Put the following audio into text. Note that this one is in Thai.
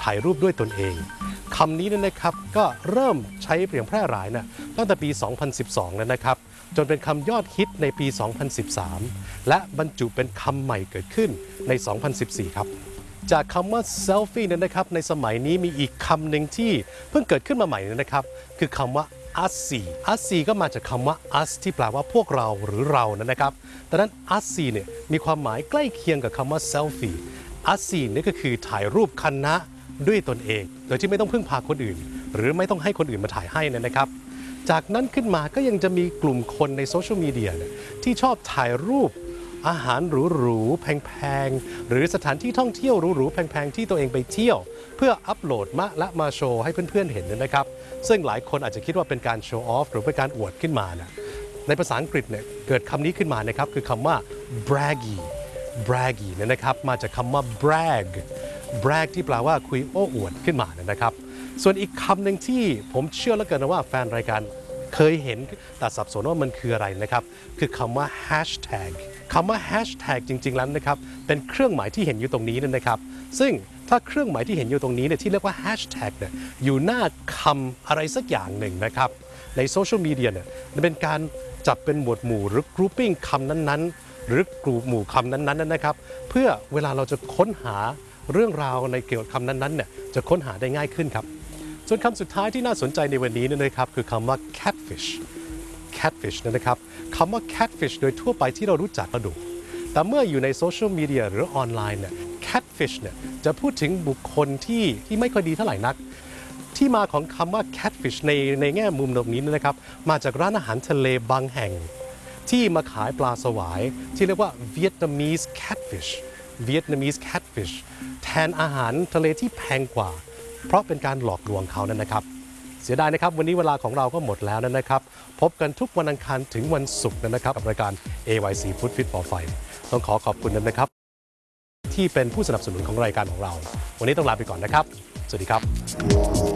ถ่ายรูปด้วยตนเองคำนี้นะครับก็เริ่มใช้เปลี่ยนแพร่หลายตั้งแต่ปี 2012 แล้วนะครับจนเป็นคำยอดฮิตในปี 2013 และบรรจุเป็นคำใหม่เกิดขึ้นใน 2014 ครับจากคำว่า selfie นะครับในสมัยนี้มีอีกคำหนึ่งที่เพิ่งเกิดขึ้นมาใหม่นะครับคือคำว่า us ก็มาจากคำว่า us ที่แปลว่าพวกเราหรือเรานะครับดังนั้น us เนี่ยมีความหมายใกล้เคียงกับคำว่า selfie us นี่ก็คือถ่ายรูปคณะด้วยตนเองโดยที่ไม่ต้องพึ่งพาคนอื่นหรือไม่ต้องให้คนอื่นมาถ่ายให้นะครับจากนั้นขึ้นมาก็ยังจะมีกลุ่มคนในโซเชียลมีเดียที่ชอบถ่ายรูปอาหารหรูๆแพงๆหรือสถานที่ท่องเที่ยวหรูๆแพงๆที่ตัวเองไปเที่ยวเพื่ออัปโหลดมาโชว์ให้เพื่อนๆเห็นนะครับซึ่งหลายคนอาจจะคิดว่าเป็นการโชว์ออฟหรือเป็นการอวดขึ้นมาในภาษาอังกฤษเกิดคำนี้ขึ้นมานะครับคือคำว่า braggy นะครับมาจากคำว่า brag ที่แปลว่าคุยโอ้อวดขึ้นมานะครับส่วนอีกคำหนึ่งที่ผมเชื่อเหลือเกินว่าแฟนรายการเคยเห็นแต่สับสนว่ามันคืออะไรนะครับคือคำว่า hashtag คำว่า hashtag จริงๆแล้วนะครับเป็นเครื่องหมายที่เห็นอยู่ตรงนี้นะครับซึ่งถ้าเครื่องหมายที่เห็นอยู่ตรงนี้ที่เรียกว่า hashtag อยู่หน้าคำอะไรสักอย่างหนึ่งนะครับในโซเชียลมีเดียมันเป็นการจับเป็นหมวดหมู่หรือ grouping คำนั้นๆหรือกลุ่มหมู่คำนั้นๆนะครับเพื่อเวลาเราจะค้นหาเรื่องราวในเกี่ยวกับคำนั้นๆจะค้นหาได้ง่ายขึ้นครับส่วนคำสุดท้ายที่น่าสนใจในวันนี้นะครับคือคำว่า catfish นะครับคำว่า catfish โดยทั่วไปที่เรารู้จักกระดูกแต่เมื่ออยู่ในโซเชียลมีเดียหรือออนไลน์catfish จะพูดถึงบุคคลที่ไม่ค่อยดีเท่าไหร่นักที่มาของคำว่า catfish ในแง่มุมตรงนี้นะครับมาจากร้านอาหารทะเลบางแห่งที่มาขายปลาสวายที่เรียกว่า Vietnamese catfish แทนอาหารทะเลที่แพงกว่าเพราะเป็นการหลอกลวงเขานะครับเสียดายนะครับวันนี้เวลาของเราก็หมดแล้วนะครับพบกันทุกวันอังคารถึงวันศุกร์นะครับกับรายการ AYC Food Fit for Fight ต้องขอบคุณนะครับที่เป็นผู้สนับสนุนของรายการของเราวันนี้ต้องลาไปก่อนนะครับสวัสดีครับ